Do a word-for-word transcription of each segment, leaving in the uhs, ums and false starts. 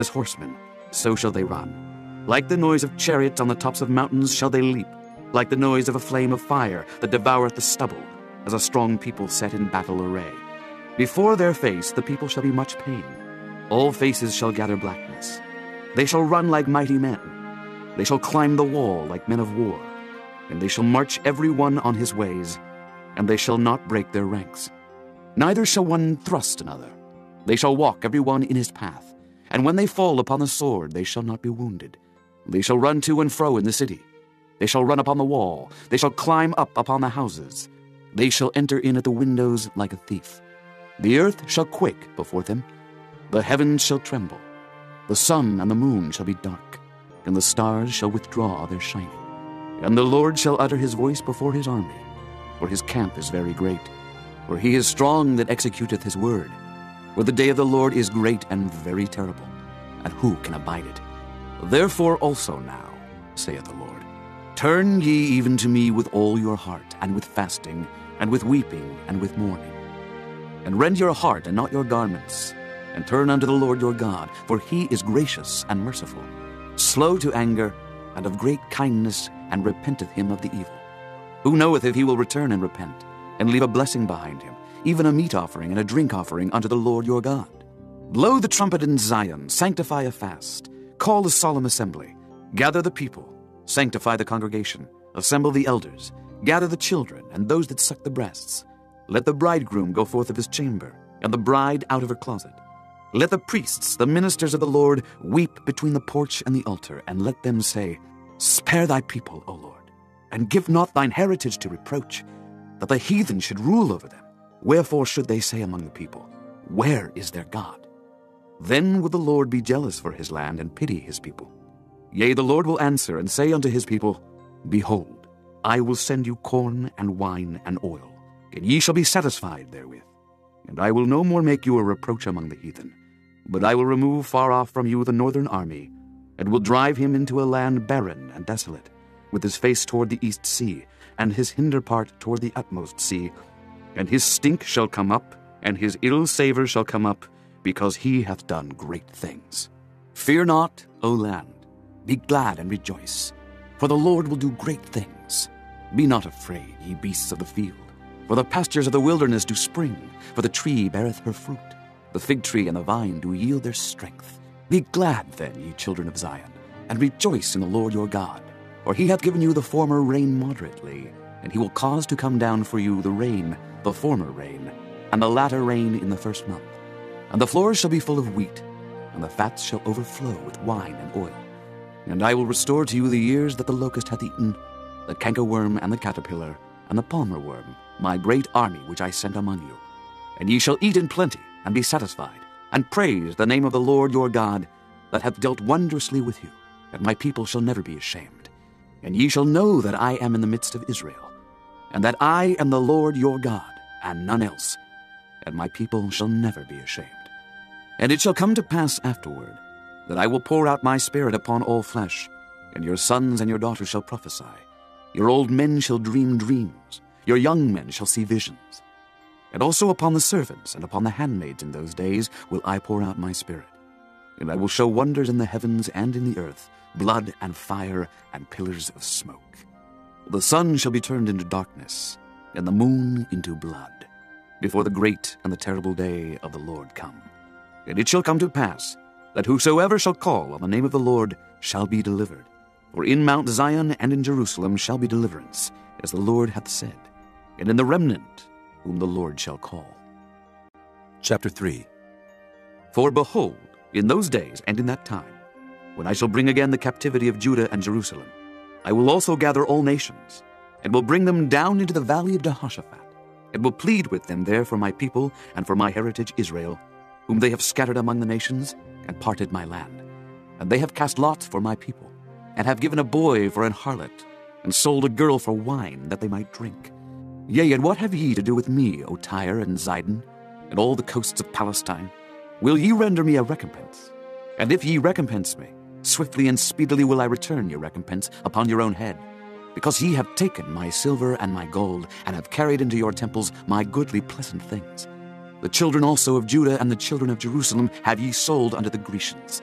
as horsemen, so shall they run. Like the noise of chariots on the tops of mountains shall they leap, like the noise of a flame of fire that devoureth the stubble, as a strong people set in battle array. Before their face the people shall be much pain. All faces shall gather blackness. They shall run like mighty men. They shall climb the wall like men of war. And they shall march every one on his ways, and they shall not break their ranks. Neither shall one thrust another. They shall walk every one in his path. And when they fall upon the sword, they shall not be wounded. They shall run to and fro in the city. They shall run upon the wall. They shall climb up upon the houses. They shall enter in at the windows like a thief. The earth shall quake before them. The heavens shall tremble. The sun and the moon shall be dark, and the stars shall withdraw their shining. And the Lord shall utter his voice before his army, for his camp is very great. For he is strong that executeth his word. For the day of the Lord is great and very terrible, and who can abide it? Therefore also now, saith the Lord, turn ye even to me with all your heart, and with fasting, and with weeping, and with mourning. And rend your heart and not your garments, and turn unto the Lord your God, for he is gracious and merciful, slow to anger, and of great kindness, and repenteth him of the evil. Who knoweth if he will return and repent, and leave a blessing behind him, even a meat offering and a drink offering unto the Lord your God? Blow the trumpet in Zion, sanctify a fast, call a solemn assembly, gather the people, sanctify the congregation, assemble the elders, gather the children and those that suck the breasts. Let the bridegroom go forth of his chamber, and the bride out of her closet. Let the priests, the ministers of the Lord, weep between the porch and the altar, and let them say, Spare thy people, O Lord, and give not thine heritage to reproach, that the heathen should rule over them. Wherefore should they say among the people, Where is their God? Then will the Lord be jealous for his land, and pity his people. Yea, the Lord will answer, and say unto his people, Behold, I will send you corn and wine and oil, and ye shall be satisfied therewith. And I will no more make you a reproach among the heathen, but I will remove far off from you the northern army, and will drive him into a land barren and desolate, with his face toward the east sea, and his hinder part toward the utmost sea. And his stink shall come up, and his ill savour shall come up, because he hath done great things. Fear not, O land, be glad and rejoice, for the Lord will do great things. Be not afraid, ye beasts of the field, for the pastures of the wilderness do spring, for the tree beareth her fruit. The fig tree and the vine do yield their strength. Be glad then, ye children of Zion, and rejoice in the Lord your God. For he hath given you the former rain moderately, and he will cause to come down for you the rain, the former rain, and the latter rain in the first month. And the floors shall be full of wheat, and the fats shall overflow with wine and oil. And I will restore to you the years that the locust hath eaten, the cankerworm and the caterpillar, and the palmer worm, my great army which I sent among you. And ye shall eat in plenty, and be satisfied, and praise the name of the Lord your God, that hath dealt wondrously with you, and my people shall never be ashamed. And ye shall know that I am in the midst of Israel, and that I am the Lord your God, and none else, and my people shall never be ashamed. And it shall come to pass afterward, that I will pour out my spirit upon all flesh, and your sons and your daughters shall prophesy. Your old men shall dream dreams, your young men shall see visions. And also upon the servants and upon the handmaids in those days will I pour out my spirit. And I will show wonders in the heavens and in the earth, blood and fire and pillars of smoke. The sun shall be turned into darkness, and the moon into blood, before the great and the terrible day of the Lord come. And it shall come to pass, that whosoever shall call on the name of the Lord shall be delivered. For in Mount Zion and in Jerusalem shall be deliverance, as the Lord hath said, and in the remnant whom the Lord shall call. Chapter three. For behold, in those days and in that time, when I shall bring again the captivity of Judah and Jerusalem, I will also gather all nations, and will bring them down into the valley of Jehoshaphat, and will plead with them there for my people and for my heritage Israel, whom they have scattered among the nations, and parted my land. And they have cast lots for my people, and have given a boy for an harlot, and sold a girl for wine, that they might drink. Yea, and what have ye to do with me, O Tyre and Zidon, and all the coasts of Palestine? Will ye render me a recompense? And if ye recompense me, swiftly and speedily will I return your recompense upon your own head, because ye have taken my silver and my gold, and have carried into your temples my goodly pleasant things. The children also of Judah and the children of Jerusalem have ye sold unto the Grecians.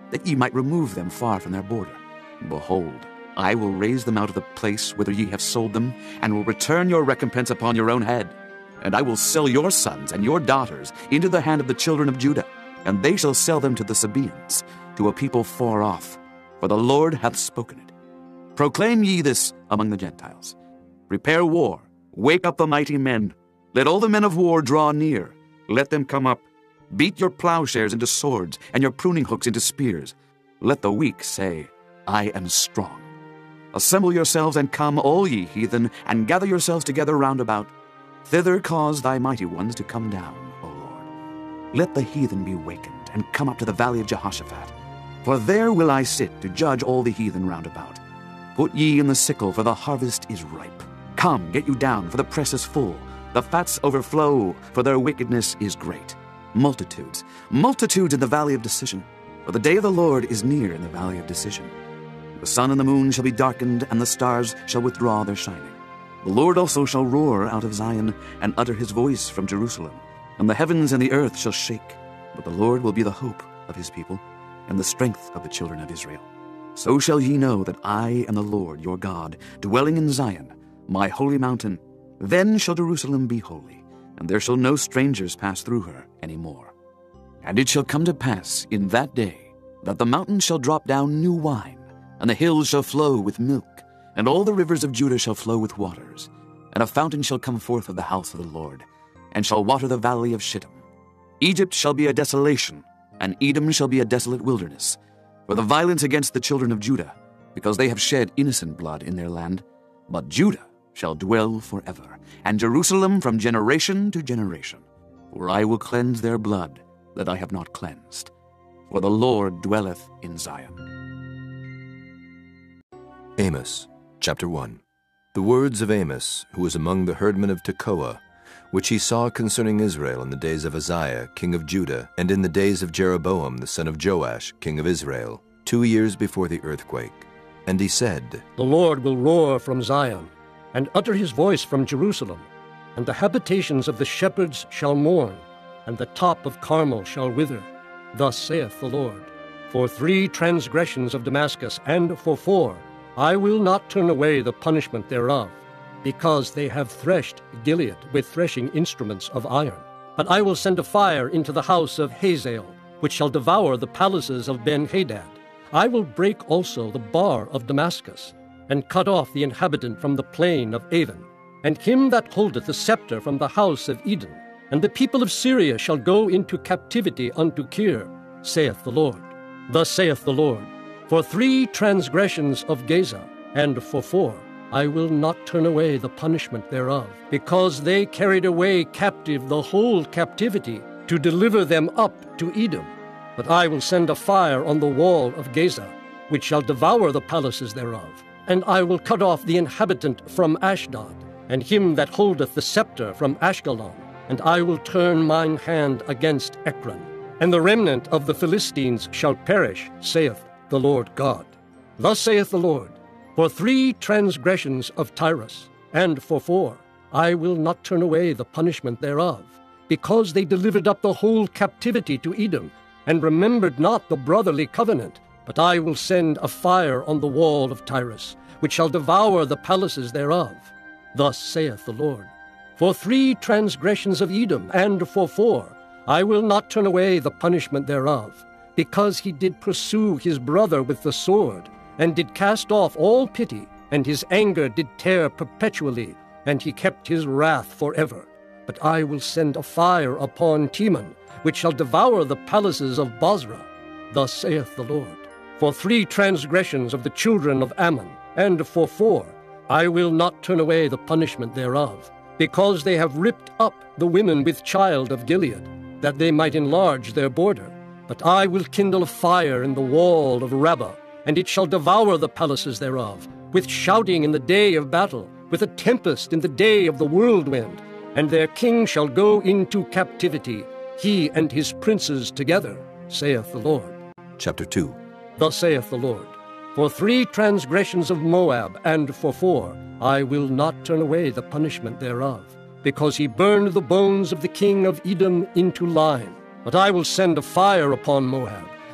that ye might remove them far from their border. Behold, I will raise them out of the place whither ye have sold them, and will return your recompense upon your own head. And I will sell your sons and your daughters into the hand of the children of Judah, and they shall sell them to the Sabaeans, to a people far off, for the Lord hath spoken it. Proclaim ye this among the Gentiles. Prepare war, wake up the mighty men. Let all the men of war draw near. Let them come up. Beat your plowshares into swords, and your pruning hooks into spears. Let the weak say, I am strong. Assemble yourselves and come, all ye heathen, and gather yourselves together round about. Thither cause thy mighty ones to come down, O Lord. Let the heathen be wakened, and come up to the valley of Jehoshaphat. For there will I sit to judge all the heathen round about. Put ye in the sickle, for the harvest is ripe. Come, get you down, for the press is full. The fats overflow, for their wickedness is great. Multitudes, multitudes in the valley of decision. For the day of the Lord is near in the valley of decision. The sun and the moon shall be darkened, and the stars shall withdraw their shining. The Lord also shall roar out of Zion, and utter his voice from Jerusalem. And the heavens and the earth shall shake. But the Lord will be the hope of his people, and the strength of the children of Israel. So shall ye know that I am the Lord your God, dwelling in Zion, my holy mountain. Then shall Jerusalem be holy, and there shall no strangers pass through her any more. And it shall come to pass in that day, that the mountains shall drop down new wine, and the hills shall flow with milk, and all the rivers of Judah shall flow with waters. And a fountain shall come forth of the house of the Lord, and shall water the valley of Shittim. Egypt shall be a desolation, and Edom shall be a desolate wilderness, for the violence against the children of Judah, because they have shed innocent blood in their land. But Judah shall dwell forever, and Jerusalem from generation to generation. For I will cleanse their blood that I have not cleansed, for the Lord dwelleth in Zion. Amos, chapter one. The words of Amos, who was among the herdmen of Tekoa, which he saw concerning Israel in the days of Uzziah, king of Judah, and in the days of Jeroboam, the son of Joash, king of Israel, two years before the earthquake. And he said, The Lord will roar from Zion, and utter his voice from Jerusalem, and the habitations of the shepherds shall mourn, and the top of Carmel shall wither. Thus saith the Lord, For three transgressions of Damascus, and for four, I will not turn away the punishment thereof, because they have threshed Gilead with threshing instruments of iron. But I will send a fire into the house of Hazael, which shall devour the palaces of Ben-Hadad. I will break also the bar of Damascus, and cut off the inhabitant from the plain of Avon, and him that holdeth the scepter from the house of Edom. And the people of Syria shall go into captivity unto Kir, saith the Lord. Thus saith the Lord, For three transgressions of Gaza, and for four, I will not turn away the punishment thereof, because they carried away captive the whole captivity, to deliver them up to Edom. But I will send a fire on the wall of Gaza, which shall devour the palaces thereof. And I will cut off the inhabitant from Ashdod, and him that holdeth the scepter from Ashkelon. And I will turn mine hand against Ekron. And the remnant of the Philistines shall perish, saith the Lord God. Thus saith the Lord, For three transgressions of Tyrus, and for four, I will not turn away the punishment thereof, because they delivered up the whole captivity to Edom, and remembered not the brotherly covenant. But I will send a fire on the wall of Tyrus, which shall devour the palaces thereof. Thus saith the Lord, For three transgressions of Edom, and for four, I will not turn away the punishment thereof, because he did pursue his brother with the sword, and did cast off all pity, and his anger did tear perpetually, and he kept his wrath forever. But I will send a fire upon Teman, which shall devour the palaces of Bozrah. Thus saith the Lord, For three transgressions of the children of Ammon, and for four, I will not turn away the punishment thereof, because they have ripped up the women with child of Gilead, that they might enlarge their border. But I will kindle a fire in the wall of Rabbah, and it shall devour the palaces thereof, with shouting in the day of battle, with a tempest in the day of the whirlwind. And their king shall go into captivity, he and his princes together, saith the Lord. Chapter two. Thus saith the Lord, For three transgressions of Moab, and for four, I will not turn away the punishment thereof, because he burned the bones of the king of Edom into lime. But I will send a fire upon Moab,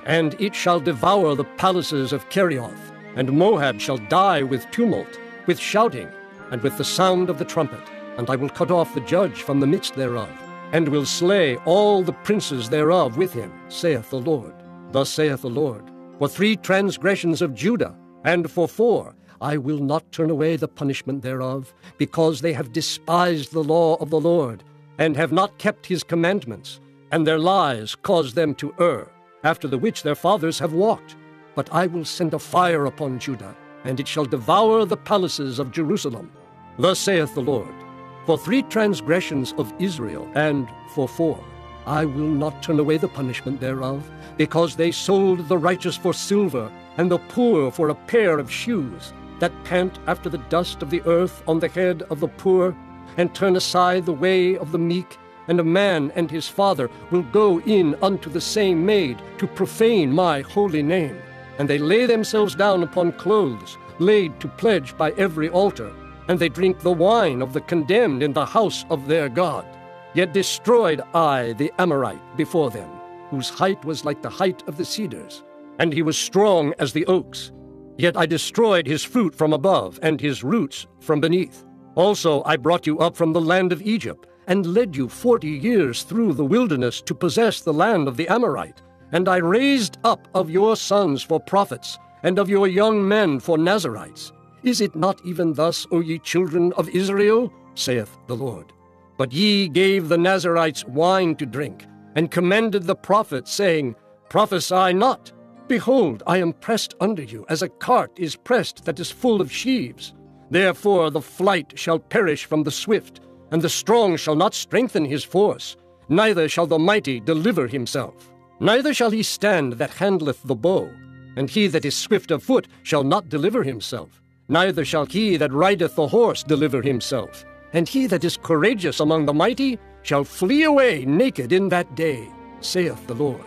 And it shall devour the palaces of Kerioth, and Moab shall die with tumult, with shouting, and with the sound of the trumpet. And I will cut off the judge from the midst thereof, and will slay all the princes thereof with him, saith the Lord. Thus saith the Lord, for three transgressions of Judah, and for four, I will not turn away the punishment thereof, because they have despised the law of the Lord, and have not kept his commandments, and their lies caused them to err, after the which their fathers have walked. But I will send a fire upon Judah, and it shall devour the palaces of Jerusalem. Thus saith the Lord, for three transgressions of Israel, and for four, I will not turn away the punishment thereof, because they sold the righteous for silver, and the poor for a pair of shoes, that pant after the dust of the earth on the head of the poor, and turn aside the way of the meek. And a man and his father will go in unto the same maid to profane my holy name. And they lay themselves down upon clothes, laid to pledge by every altar, and they drink the wine of the condemned in the house of their God. Yet destroyed I the Amorite before them, whose height was like the height of the cedars, and he was strong as the oaks. Yet I destroyed his fruit from above, and his roots from beneath. Also I brought you up from the land of Egypt, and led you forty years through the wilderness to possess the land of the Amorite. And I raised up of your sons for prophets, and of your young men for Nazarites. Is it not even thus, O ye children of Israel? Saith the Lord. But ye gave the Nazarites wine to drink, and commended the prophets, saying, Prophesy not. Behold, I am pressed under you, as a cart is pressed that is full of sheaves. Therefore the flight shall perish from the swift, and the strong shall not strengthen his force, neither shall the mighty deliver himself. Neither shall he stand that handleth the bow, and he that is swift of foot shall not deliver himself. Neither shall he that rideth the horse deliver himself. And he that is courageous among the mighty shall flee away naked in that day, saith the Lord.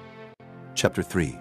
Chapter three.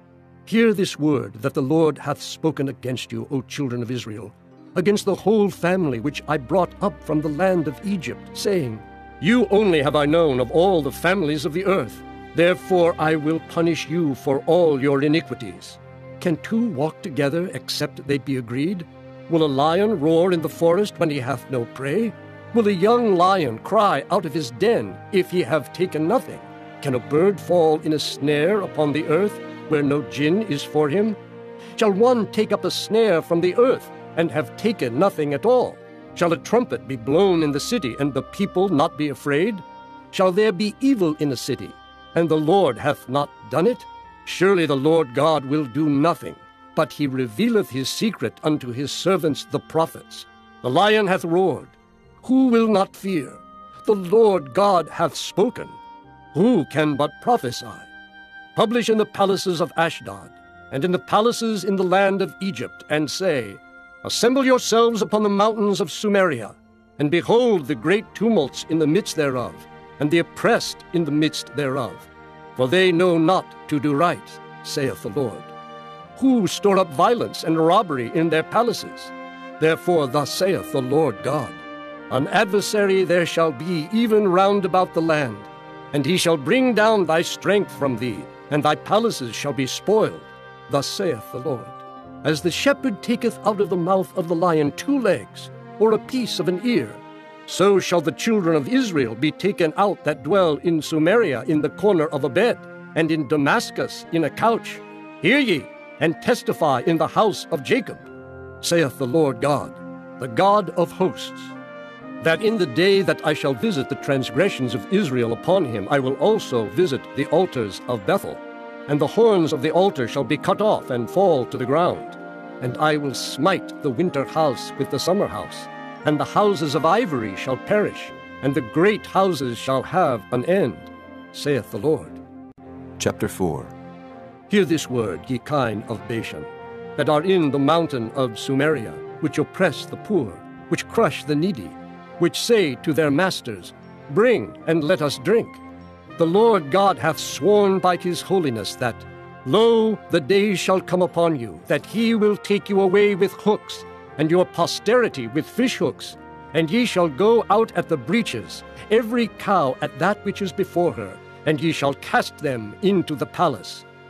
Hear this word that the Lord hath spoken against you, O children of Israel, against the whole family which I brought up from the land of Egypt, saying, You only have I known of all the families of the earth. Therefore I will punish you for all your iniquities. Can two walk together except they be agreed? Will a lion roar in the forest when he hath no prey? Will a young lion cry out of his den if he have taken nothing? Can a bird fall in a snare upon the earth where no gin is for him? Shall one take up a snare from the earth and have taken nothing at all? Shall a trumpet be blown in the city, and the people not be afraid? Shall there be evil in a city, and the Lord hath not done it? Surely the Lord God will do nothing, but he revealeth his secret unto his servants the prophets. The lion hath roared. Who will not fear? The Lord God hath spoken. Who can but prophesy? Publish in the palaces of Ashdod, and in the palaces in the land of Egypt, and say, Assemble yourselves upon the mountains of Sumeria, and behold the great tumults in the midst thereof, and the oppressed in the midst thereof. For they know not to do right, saith the Lord. Who store up violence and robbery in their palaces? Therefore thus saith the Lord God, An adversary there shall be even round about the land, and he shall bring down thy strength from thee, and thy palaces shall be spoiled. Thus saith the Lord. As the shepherd taketh out of the mouth of the lion two legs, or a piece of an ear, so shall the children of Israel be taken out that dwell in Sumeria in the corner of a bed, and in Damascus in a couch. Hear ye, and testify in the house of Jacob, saith the Lord God, the God of hosts, that in the day that I shall visit the transgressions of Israel upon him, I will also visit the altars of Bethel. And the horns of the altar shall be cut off and fall to the ground. And I will smite the winter house with the summer house, and the houses of ivory shall perish, and the great houses shall have an end, saith the Lord. Chapter four. Hear this word, ye kine of Bashan, that are in the mountain of Sumeria, which oppress the poor, which crush the needy, which say to their masters, Bring, and let us drink. The Lord God hath sworn by his holiness that, Lo, the days shall come upon you, that he will take you away with hooks, and your posterity with fish hooks, and ye shall go out at the breaches, every cow at that which is before her, and ye shall cast them into the palace,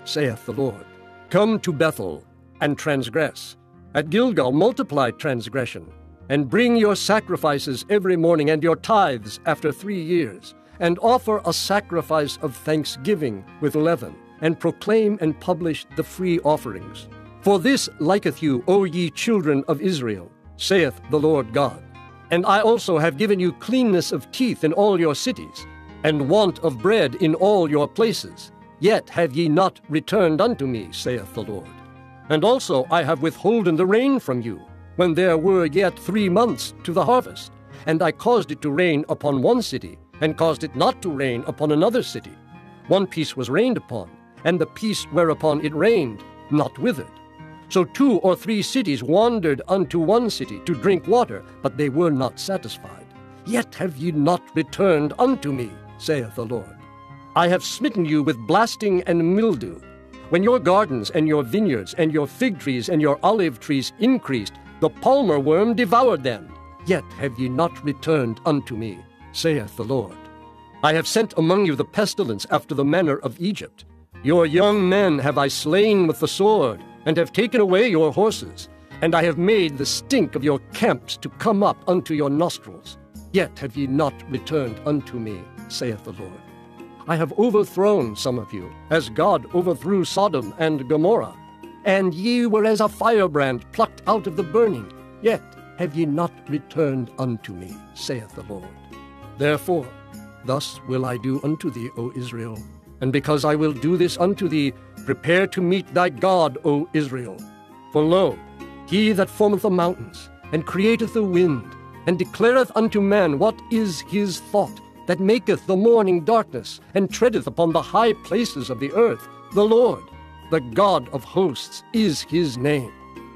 saith the Lord. Come to Bethel, and transgress. At Gilgal multiply transgression, and bring your sacrifices every morning, and your tithes after three years, and offer a sacrifice of thanksgiving with leaven, and proclaim and publish the free offerings. For this liketh you, O ye children of Israel, saith the Lord God. And I also have given you cleanness of teeth in all your cities, and want of bread in all your places. Yet have ye not returned unto me, saith the Lord. And also I have withholden the rain from you, when there were yet three months to the harvest. And I caused it to rain upon one city, and caused it not to rain upon another city. One piece was rained upon, and the piece whereupon it rained not withered. So two or three cities wandered unto one city to drink water, but they were not satisfied. Yet have ye not returned unto me, saith the Lord. I have smitten you with blasting and mildew. When your gardens and your vineyards and your fig trees and your olive trees increased, the palmer worm devoured them. Yet have ye not returned unto me, saith the Lord. I have sent among you the pestilence after the manner of Egypt. Your young men have I slain with the sword, and have taken away your horses, and I have made the stink of your camps to come up unto your nostrils. Yet have ye not returned unto me, saith the Lord. I have overthrown some of you, as God overthrew Sodom and Gomorrah. And ye were as a firebrand plucked out of the burning. Yet have ye not returned unto me, saith the Lord. Therefore, thus will I do unto thee, O Israel. And because I will do this unto thee, prepare to meet thy God, O Israel. For lo, he that formeth the mountains, and createth the wind, and declareth unto man what is his thought, that maketh the morning darkness, and treadeth upon the high places of the earth, the Lord, the God of hosts, is his name.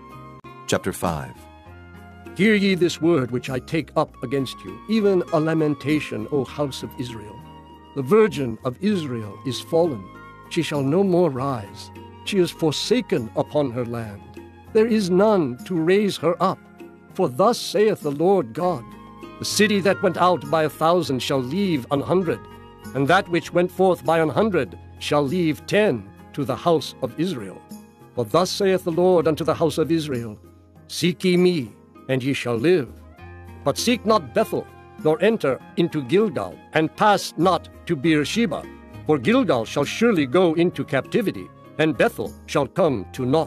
Chapter five. Hear ye this word which I take up against you, even a lamentation, O house of Israel. The virgin of Israel is fallen. She shall no more rise. She is forsaken upon her land. There is none to raise her up. For thus saith the Lord God, the city that went out by a thousand shall leave an hundred, and that which went forth by an hundred shall leave ten to the house of Israel. For thus saith the Lord unto the house of Israel, Seek ye me, and ye shall live. But seek not Bethel, nor enter into Gilgal, and pass not to Beersheba. For Gilgal shall surely go into captivity, and Bethel shall come to naught.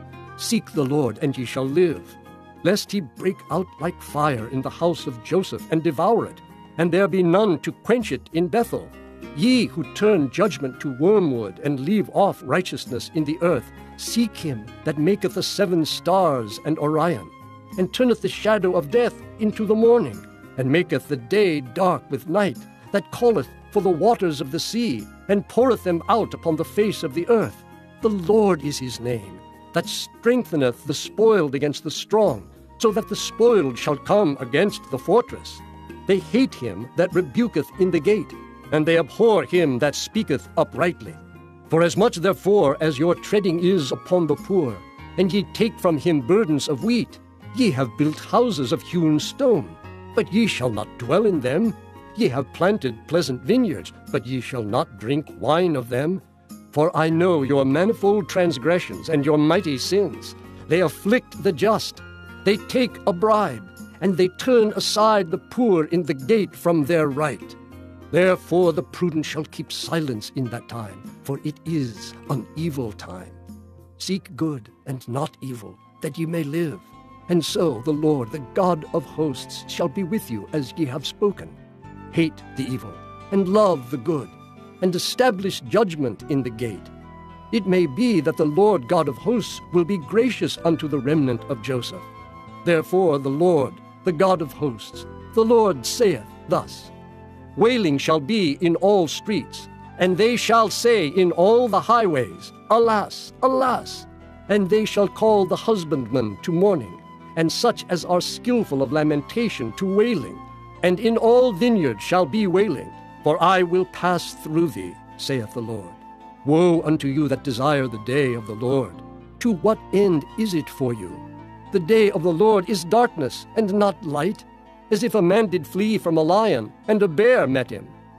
Seek the Lord, and ye shall live, lest he break out like fire in the house of Joseph, and devour it, and there be none to quench it in Bethel. Ye who turn judgment to wormwood, and leave off righteousness in the earth, seek him that maketh the seven stars and Orion, and turneth the shadow of death into the morning, and maketh the day dark with night, that calleth for the waters of the sea, and poureth them out upon the face of the earth. The Lord is his name, that strengtheneth the spoiled against the strong, so that the spoiled shall come against the fortress. They hate him that rebuketh in the gate, and they abhor him that speaketh uprightly. For as much therefore as your treading is upon the poor, and ye take from him burdens of wheat, ye have built houses of hewn stone, but ye shall not dwell in them. Ye have planted pleasant vineyards, but ye shall not drink wine of them. For I know your manifold transgressions and your mighty sins. They afflict the just. They take a bribe, and they turn aside the poor in the gate from their right. Therefore the prudent shall keep silence in that time, for it is an evil time. Seek good and not evil, that ye may live. And so the Lord, the God of hosts, shall be with you as ye have spoken. Hate the evil, and love the good, and establish judgment in the gate. It may be that the Lord God of hosts will be gracious unto the remnant of Joseph. Therefore the Lord, the God of hosts, the Lord saith thus, Wailing shall be in all streets, and they shall say in all the highways, Alas, alas! And they shall call the husbandman to mourning, and such as are skillful of lamentation to wailing. And in all vineyards shall be wailing, for I will pass through thee, saith the Lord. Woe unto you that desire the day of the Lord! To what end is it for you? The day of the Lord is darkness, and not light, as if a man did flee from a lion, and a bear met him.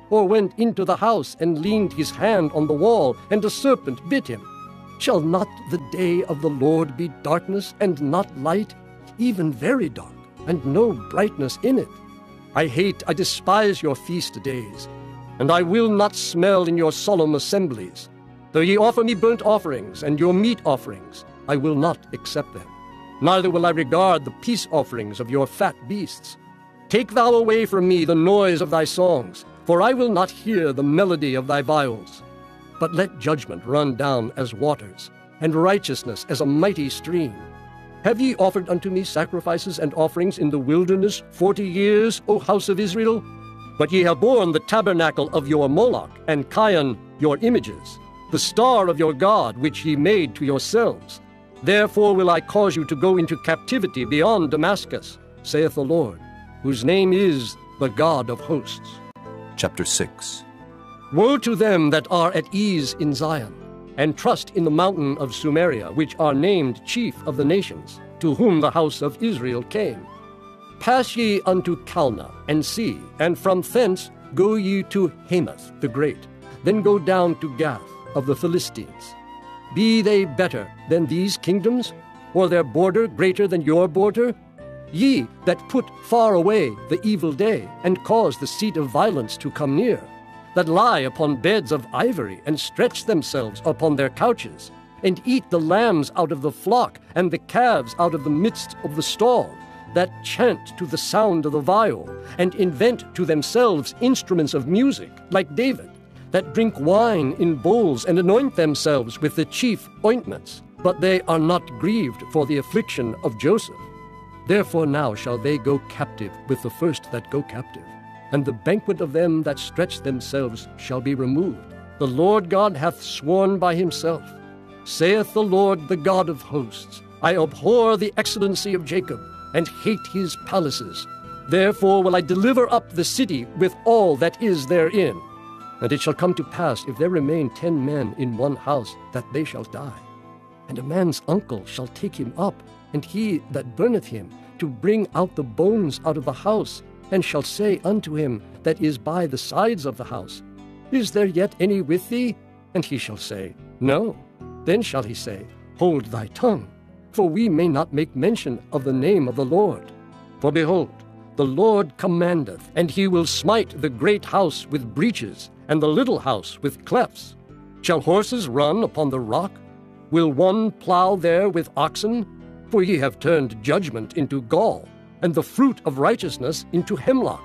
or went into the house and leaned his hand on the wall, and a serpent bit him? Shall not the day of the Lord be darkness and not light, even very dark, and no brightness in it? I hate, I despise your feast days, and I will not smell in your solemn assemblies. Though ye offer me burnt offerings and your meat offerings, I will not accept them. Neither will I regard the peace offerings of your fat beasts. Take thou away from me the noise of thy songs, for I will not hear the melody of thy viols. But let judgment run down as waters, and righteousness as a mighty stream. Have ye offered unto me sacrifices and offerings in the wilderness forty years, O house of Israel? But ye have borne the tabernacle of your Moloch, and Chion your images, the star of your God which ye made to yourselves. Therefore will I cause you to go into captivity beyond Damascus, saith the Lord, whose name is the God of hosts. Chapter six. Woe to them that are at ease in Zion, and trust in the mountain of Sumeria, which are named chief of the nations, to whom the house of Israel came. Pass ye unto Calneh, and see, and from thence go ye to Hamath the great, then go down to Gath of the Philistines. Be they better than these kingdoms, or their border greater than your border? Ye that put far away the evil day, and cause the seat of violence to come near, that lie upon beds of ivory, and stretch themselves upon their couches, and eat the lambs out of the flock, and the calves out of the midst of the stall, that chant to the sound of the viol, and invent to themselves instruments of music, like David, that drink wine in bowls, and anoint themselves with the chief ointments, but they are not grieved for the affliction of Joseph. Therefore now shall they go captive with the first that go captive, and the banquet of them that stretch themselves shall be removed. The Lord God hath sworn by himself, saith the Lord, the God of hosts, I abhor the excellency of Jacob, and hate his palaces. Therefore will I deliver up the city with all that is therein. And it shall come to pass, if there remain ten men in one house, that they shall die. And a man's uncle shall take him up, and he that burneth him, to bring out the bones out of the house, and shall say unto him that is by the sides of the house, Is there yet any with thee? And he shall say, No. Then shall he say, Hold thy tongue, for we may not make mention of the name of the Lord. For behold, the Lord commandeth, and he will smite the great house with breaches, and the little house with clefts. Shall horses run upon the rock? Will one plow there with oxen? For ye have turned judgment into gall, and the fruit of righteousness into hemlock.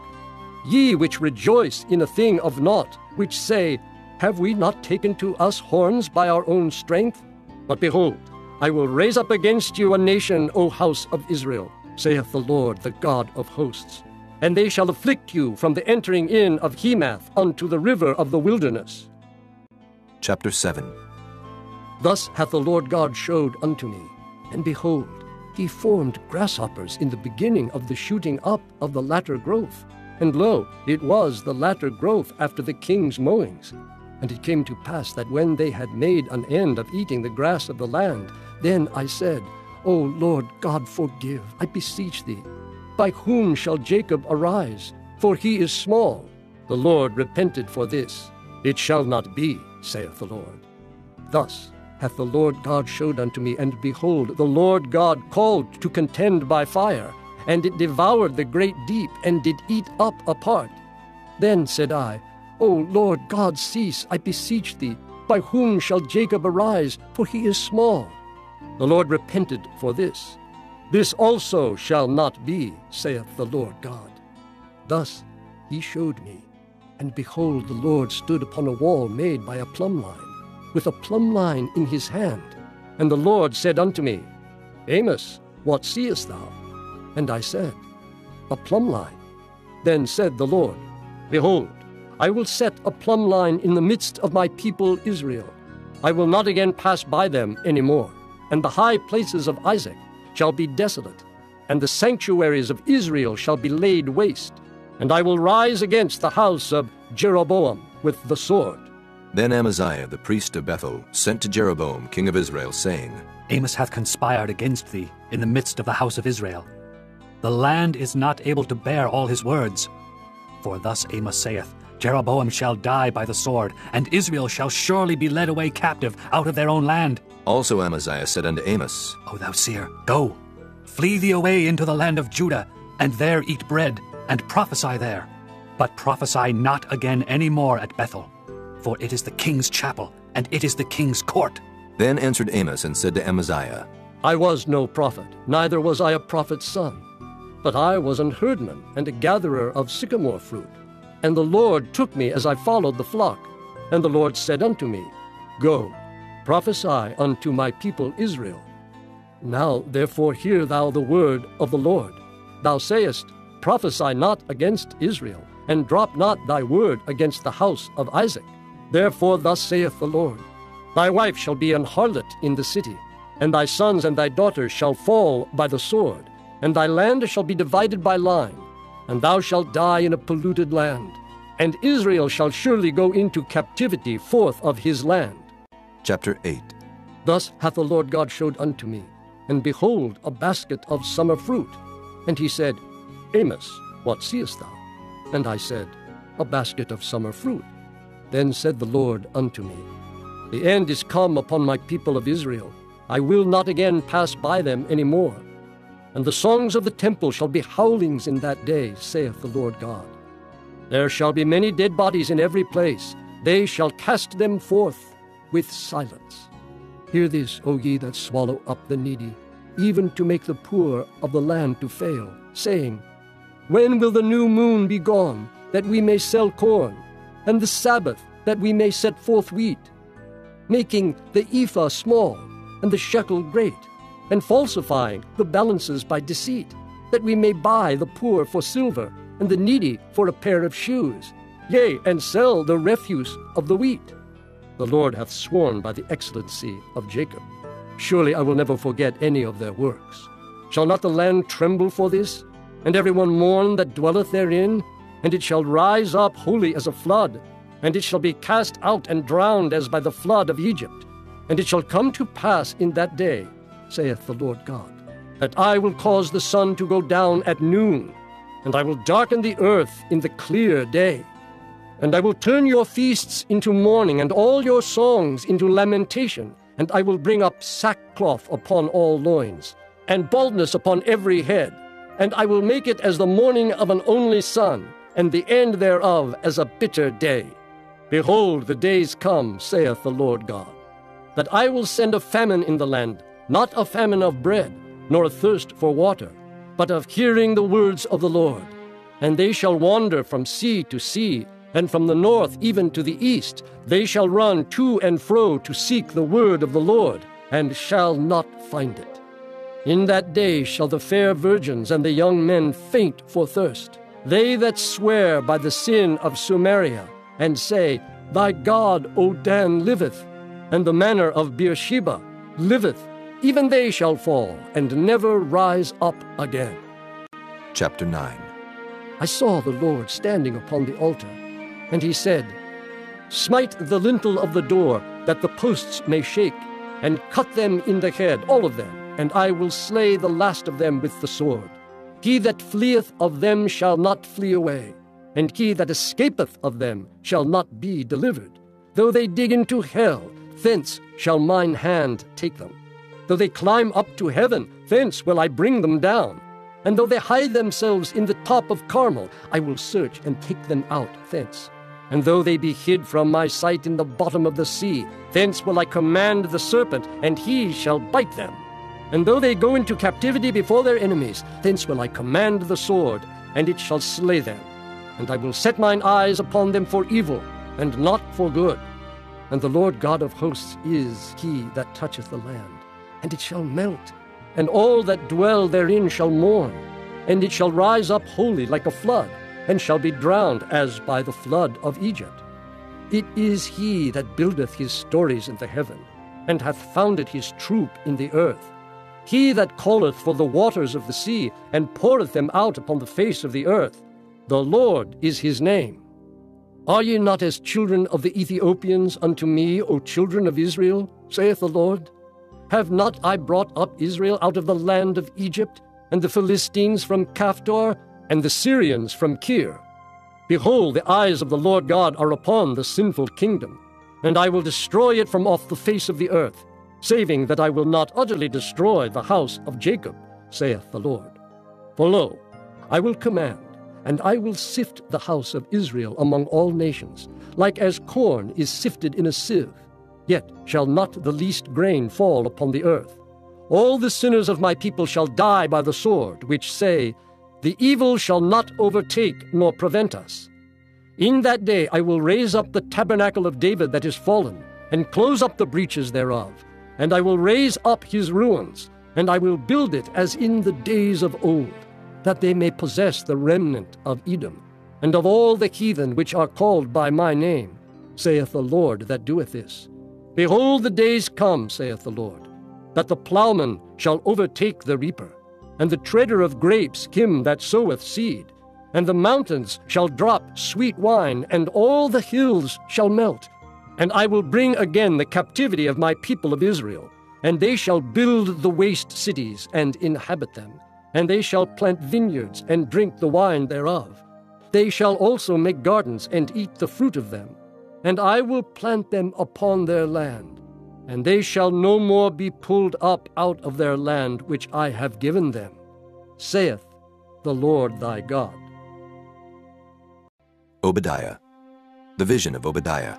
Ye which rejoice in a thing of naught, which say, Have we not taken to us horns by our own strength? But behold, I will raise up against you a nation, O house of Israel, saith the Lord, the God of hosts. And they shall afflict you from the entering in of Hemath unto the river of the wilderness. Chapter seven. Thus hath the Lord God showed unto me, and behold, he formed grasshoppers in the beginning of the shooting up of the latter growth. And lo, it was the latter growth after the king's mowings. And it came to pass that when they had made an end of eating the grass of the land, then I said, O Lord God, forgive, I beseech thee. By whom shall Jacob arise? For he is small. The Lord repented for this. It shall not be, saith the Lord. Thus hath the Lord God showed unto me, and behold, the Lord God called to contend by fire, and it devoured the great deep, and did eat up a part. Then said I, O Lord God, cease, I beseech thee. By whom shall Jacob arise? For he is small. The Lord repented for this. This also shall not be, saith the Lord God. Thus he showed me, and behold, the Lord stood upon a wall made by a plumb line, with a plumb line in his hand. And the Lord said unto me, Amos, what seest thou? And I said, A plumb line. Then said the Lord, Behold, I will set a plumb line in the midst of my people Israel. I will not again pass by them any more. And the high places of Isaac shall be desolate, and the sanctuaries of Israel shall be laid waste. And I will rise against the house of Jeroboam with the sword. Then Amaziah the priest of Bethel sent to Jeroboam king of Israel, saying, Amos hath conspired against thee in the midst of the house of Israel. The land is not able to bear all his words. For thus Amos saith, Jeroboam shall die by the sword, and Israel shall surely be led away captive out of their own land. Also Amaziah said unto Amos, O thou seer, go, flee thee away into the land of Judah, and there eat bread, and prophesy there. But prophesy not again any more at Bethel, for it is the king's chapel, and it is the king's court. Then answered Amos and said to Amaziah, I was no prophet, neither was I a prophet's son. But I was an herdman and a gatherer of sycamore fruit. And the Lord took me as I followed the flock. And the Lord said unto me, Go, prophesy unto my people Israel. Now therefore hear thou the word of the Lord. Thou sayest, Prophesy not against Israel, and drop not thy word against the house of Isaac. Therefore thus saith the Lord, Thy wife shall be an harlot in the city, and thy sons and thy daughters shall fall by the sword, and thy land shall be divided by line, and thou shalt die in a polluted land. And Israel shall surely go into captivity forth of his land. Chapter eight. Thus hath the Lord God showed unto me, and behold, a basket of summer fruit. And he said, Amos, what seest thou? And I said, A basket of summer fruit. Then said the Lord unto me, The end is come upon my people of Israel. I will not again pass by them any more. And the songs of the temple shall be howlings in that day, saith the Lord God. There shall be many dead bodies in every place. They shall cast them forth with silence. Hear this, O ye that swallow up the needy, even to make the poor of the land to fail, saying, When will the new moon be gone, that we may sell corn, and the Sabbath, that we may set forth wheat, making the ephah small, and the shekel great, and falsifying the balances by deceit, that we may buy the poor for silver, and the needy for a pair of shoes, yea, and sell the refuse of the wheat. The Lord hath sworn by the excellency of Jacob. Surely I will never forget any of their works. Shall not the land tremble for this, and every one mourn that dwelleth therein? And it shall rise up wholly as a flood, and it shall be cast out and drowned as by the flood of Egypt. And it shall come to pass in that day, saith the Lord God, that I will cause the sun to go down at noon, and I will darken the earth in the clear day. And I will turn your feasts into mourning, and all your songs into lamentation, and I will bring up sackcloth upon all loins, and baldness upon every head, and I will make it as the mourning of an only son, and the end thereof as a bitter day. Behold, the days come, saith the Lord God, that I will send a famine in the land, not a famine of bread, nor a thirst for water, but of hearing the words of the Lord. And they shall wander from sea to sea, and from the north even to the east. They shall run to and fro to seek the word of the Lord, and shall not find it. In that day shall the fair virgins and the young men faint for thirst, they that swear by the sin of Samaria, and say, Thy God, O Dan, liveth, and the manor of Beersheba liveth. Even they shall fall, and never rise up again. Chapter nine. I saw the Lord standing upon the altar, and he said, Smite the lintel of the door, that the posts may shake, and cut them in the head, all of them, and I will slay the last of them with the sword. He that fleeth of them shall not flee away, and he that escapeth of them shall not be delivered. Though they dig into hell, thence shall mine hand take them. Though they climb up to heaven, thence will I bring them down. And though they hide themselves in the top of Carmel, I will search and take them out thence. And though they be hid from my sight in the bottom of the sea, thence will I command the serpent, and he shall bite them. And though they go into captivity before their enemies, thence will I command the sword, and it shall slay them. And I will set mine eyes upon them for evil, and not for good. And the Lord God of hosts is he that toucheth the land, and it shall melt, and all that dwell therein shall mourn, and it shall rise up wholly like a flood, and shall be drowned as by the flood of Egypt. It is he that buildeth his stories in the heaven, and hath founded his troop in the earth. He that calleth for the waters of the sea, and poureth them out upon the face of the earth. The Lord is his name. Are ye not as children of the Ethiopians unto me, O children of Israel, saith the Lord? Have not I brought up Israel out of the land of Egypt, and the Philistines from Caphtor, and the Syrians from Kir? Behold, the eyes of the Lord God are upon the sinful kingdom, and I will destroy it from off the face of the earth, saving that I will not utterly destroy the house of Jacob, saith the Lord. For lo, I will command, and I will sift the house of Israel among all nations, like as corn is sifted in a sieve, yet shall not the least grain fall upon the earth. All the sinners of my people shall die by the sword, which say, The evil shall not overtake nor prevent us. In that day I will raise up the tabernacle of David that is fallen, and close up the breaches thereof, and I will raise up his ruins, and I will build it as in the days of old, that they may possess the remnant of Edom, and of all the heathen which are called by my name, saith the Lord that doeth this. Behold, the days come, saith the Lord, that the plowman shall overtake the reaper, and the treader of grapes him that soweth seed, and the mountains shall drop sweet wine, and all the hills shall melt. And I will bring again the captivity of my people of Israel, and they shall build the waste cities and inhabit them, and they shall plant vineyards and drink the wine thereof. They shall also make gardens and eat the fruit of them, and I will plant them upon their land, and they shall no more be pulled up out of their land which I have given them, saith the Lord thy God. Obadiah. The vision of Obadiah.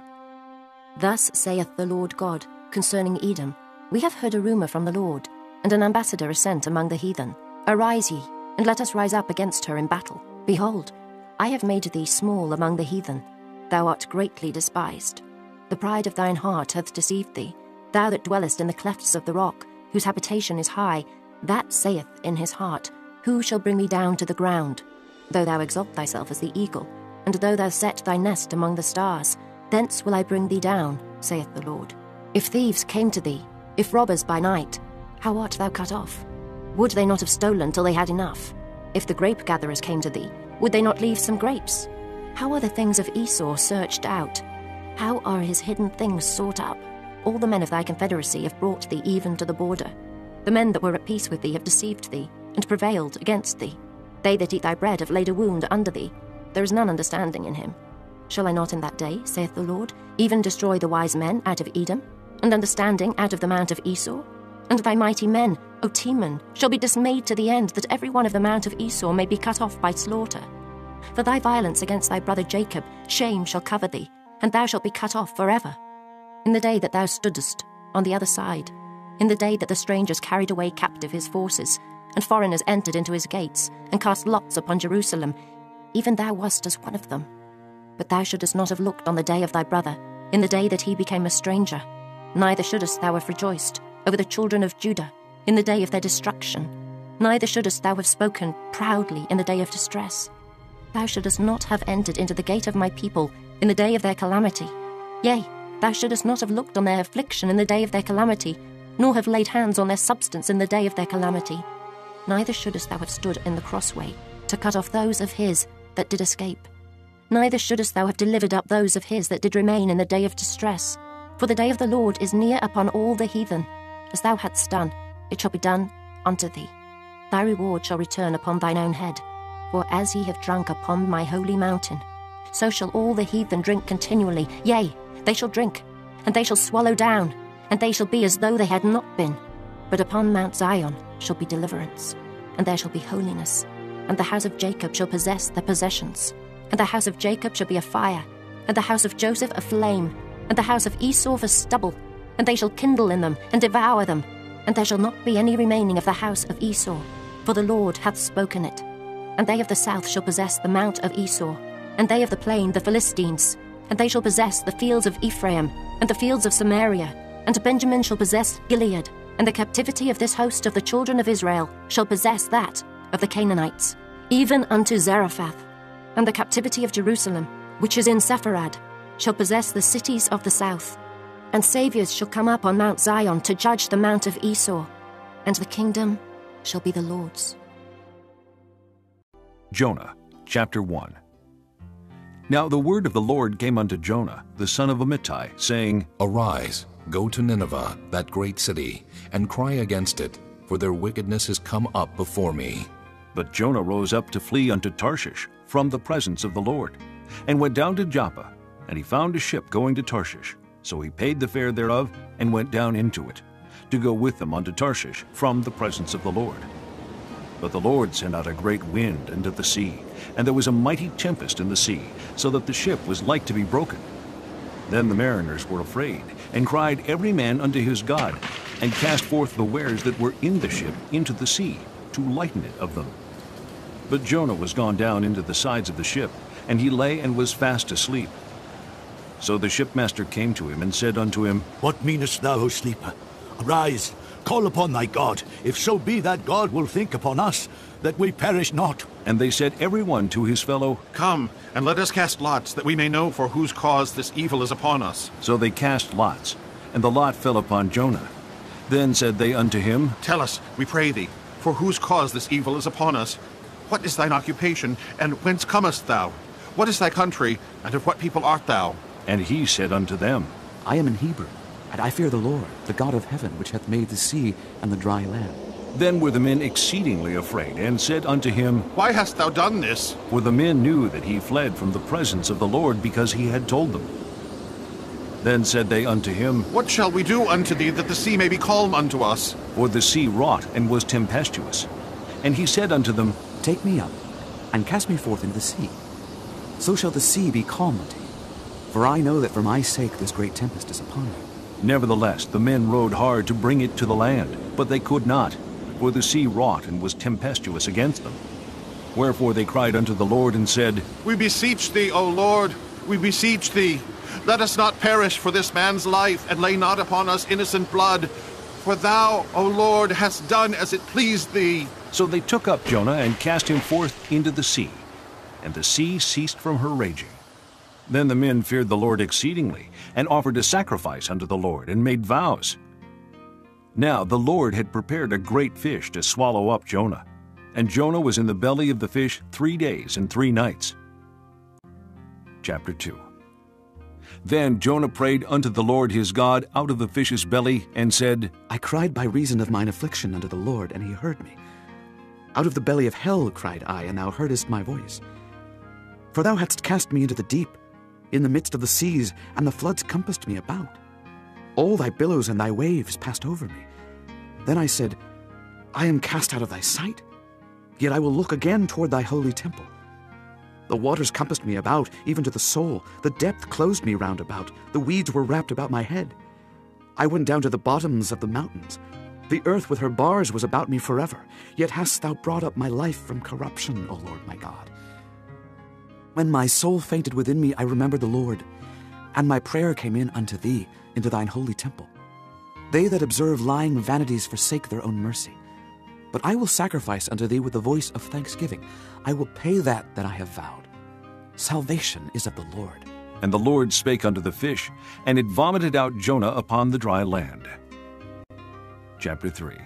Thus saith the Lord God concerning Edom, We have heard a rumour from the Lord, and an ambassador is sent among the heathen. Arise ye, and let us rise up against her in battle. Behold, I have made thee small among the heathen. Thou art greatly despised. The pride of thine heart hath deceived thee. Thou that dwellest in the clefts of the rock, whose habitation is high, that saith in his heart, Who shall bring me down to the ground? Though thou exalt thyself as the eagle, and though thou set thy nest among the stars, thence will I bring thee down, saith the Lord. If thieves came to thee, if robbers by night, how art thou cut off? Would they not have stolen till they had enough? If the grape-gatherers came to thee, would they not leave some grapes? How are the things of Esau searched out? How are his hidden things sought up? All the men of thy confederacy have brought thee even to the border. The men that were at peace with thee have deceived thee, and prevailed against thee. They that eat thy bread have laid a wound under thee. There is none understanding in him. Shall I not in that day, saith the Lord, even destroy the wise men out of Edom, and understanding out of the mount of Esau? And thy mighty men, O Teman, shall be dismayed to the end, that every one of the mount of Esau may be cut off by slaughter. For thy violence against thy brother Jacob, shame shall cover thee, and thou shalt be cut off forever. In the day that thou stoodest on the other side, in the day that the strangers carried away captive his forces, and foreigners entered into his gates, and cast lots upon Jerusalem, even thou wast as one of them. But thou shouldest not have looked on the day of thy brother, in the day that he became a stranger. Neither shouldest thou have rejoiced over the children of Judah, in the day of their destruction. Neither shouldest thou have spoken proudly in the day of distress. Thou shouldest not have entered into the gate of my people in the day of their calamity. Yea, thou shouldest not have looked on their affliction in the day of their calamity, nor have laid hands on their substance in the day of their calamity. Neither shouldest thou have stood in the crossway, to cut off those of his that did escape. Neither shouldest thou have delivered up those of his that did remain in the day of distress. For the day of the Lord is near upon all the heathen. As thou hadst done, it shall be done unto thee. Thy reward shall return upon thine own head. For as ye have drunk upon my holy mountain, so shall all the heathen drink continually. Yea, they shall drink, and they shall swallow down, and they shall be as though they had not been. But upon Mount Zion shall be deliverance, and there shall be holiness, and the house of Jacob shall possess their possessions. And the house of Jacob shall be a fire, and the house of Joseph a flame, and the house of Esau for stubble, and they shall kindle in them, and devour them. And there shall not be any remaining of the house of Esau, for the Lord hath spoken it. And they of the south shall possess the mount of Esau, and they of the plain the Philistines. And they shall possess the fields of Ephraim, and the fields of Samaria. And Benjamin shall possess Gilead, and the captivity of this host of the children of Israel shall possess that of the Canaanites, even unto Zarephath. And the captivity of Jerusalem, which is in Sepharad, shall possess the cities of the south. And saviours shall come up on Mount Zion to judge the mount of Esau, and the kingdom shall be the Lord's. Jonah, chapter one. Now the word of the Lord came unto Jonah, the son of Amittai, saying, Arise, go to Nineveh, that great city, and cry against it, for their wickedness is come up before me. But Jonah rose up to flee unto Tarshish from the presence of the Lord. and went down to Joppa, and he found a ship going to Tarshish. So he paid the fare thereof, and went down into it, to go with them unto Tarshish from the presence of the Lord. But the Lord sent out a great wind into the sea, and there was a mighty tempest in the sea, so that the ship was like to be broken. Then the mariners were afraid, and cried every man unto his God, and cast forth the wares that were in the ship into the sea, to lighten it of them. But Jonah was gone down into the sides of the ship, and he lay and was fast asleep. So the shipmaster came to him, and said unto him, What meanest thou, O sleeper? Arise, call upon thy God, if so be that God will think upon us, that we perish not. And they said every one to his fellow, Come, and let us cast lots, that we may know for whose cause this evil is upon us. So they cast lots, and the lot fell upon Jonah. Then said they unto him, Tell us, we pray thee, for whose cause this evil is upon us. What is thine occupation, and whence comest thou? What is thy country, and of what people art thou? And he said unto them, I am an Hebrew, and I fear the Lord, the God of heaven, which hath made the sea and the dry land. Then were the men exceedingly afraid, and said unto him, Why hast thou done this? For the men knew that he fled from the presence of the Lord, because he had told them. Then said they unto him, What shall we do unto thee, that the sea may be calm unto us? For the sea wrought, and was tempestuous. And he said unto them, Take me up, and cast me forth into the sea. So shall the sea be calm unto you. For I know that for my sake this great tempest is upon you. Nevertheless the men rowed hard to bring it to the land, but they could not, for the sea wrought, and was tempestuous against them. Wherefore they cried unto the Lord, and said, We beseech thee, O Lord, we beseech thee. Let us not perish for this man's life, and lay not upon us innocent blood. For thou, O Lord, hast done as it pleased thee. So they took up Jonah, and cast him forth into the sea, and the sea ceased from her raging. Then the men feared the Lord exceedingly, and offered a sacrifice unto the Lord, and made vows. Now the Lord had prepared a great fish to swallow up Jonah, and Jonah was in the belly of the fish three days and three nights. Chapter two. Then Jonah prayed unto the Lord his God out of the fish's belly, and said, I cried by reason of mine affliction unto the Lord, and he heard me. Out of the belly of hell cried I, and thou heardest my voice. For thou hadst cast me into the deep, in the midst of the seas, and the floods compassed me about. All thy billows and thy waves passed over me. Then I said, I am cast out of thy sight, yet I will look again toward thy holy temple. The waters compassed me about, even to the soul. The depth closed me round about. The weeds were wrapped about my head. I went down to the bottoms of the mountains. The earth with her bars was about me forever. Yet hast thou brought up my life from corruption, O Lord my God. When my soul fainted within me, I remembered the Lord, and my prayer came in unto thee, into thine holy temple. They that observe lying vanities forsake their own mercy. But I will sacrifice unto thee with the voice of thanksgiving. I will pay that that I have vowed. Salvation is of the Lord. And the Lord spake unto the fish, and it vomited out Jonah upon the dry land. Chapter three.